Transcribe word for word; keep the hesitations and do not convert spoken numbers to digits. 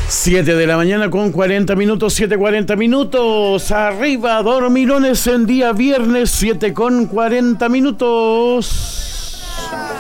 siete de la mañana con cuarenta minutos, siete cuarenta minutos. Arriba, dormilones en día viernes, siete con cuarenta minutos.